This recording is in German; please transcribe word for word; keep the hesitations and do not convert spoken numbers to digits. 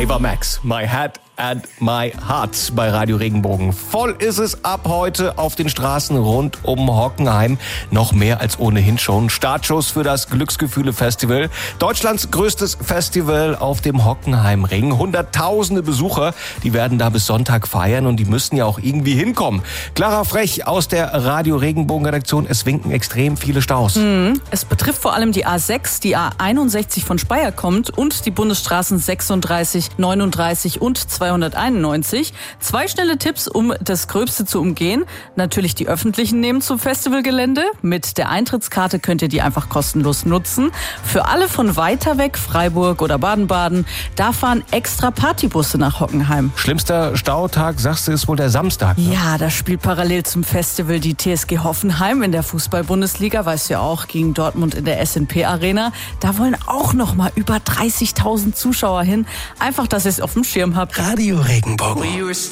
Ava Max, My Head and My Heart bei Radio Regenbogen. Voll ist es ab heute auf den Straßen rund um Hockenheim. Noch mehr als ohnehin schon. Startschuss für das Glücksgefühle-Festival. Deutschlands größtes Festival auf dem Hockenheimring. Hunderttausende Besucher, die werden da bis Sonntag feiern und die müssen ja auch irgendwie hinkommen. Clara Frech aus der Radio Regenbogen-Redaktion. Es winken extrem viele Staus. Mhm. Es betrifft vor allem die A sechs, die A einundsechzig von Speyer kommt und die Bundesstraßen sechsunddreißig, neununddreißig und zweihunderteinundneunzig. Zwei schnelle Tipps, um das Gröbste zu umgehen. Natürlich die öffentlichen nehmen zum Festivalgelände. Mit der Eintrittskarte könnt ihr die einfach kostenlos nutzen. Für alle von weiter weg, Freiburg oder Baden-Baden, da fahren extra Partybusse nach Hockenheim. Schlimmster Stautag, sagst du, ist wohl der Samstag, ne? Ja, da spielt parallel zum Festival die T S G Hoffenheim in der Fußball-Bundesliga, weißt du ja auch, gegen Dortmund in der S N P Arena. Da wollen auch noch mal über dreißigtausend Zuschauer hin. Einfach, dass ihr es auf dem Schirm habt. Radio Regenbogen.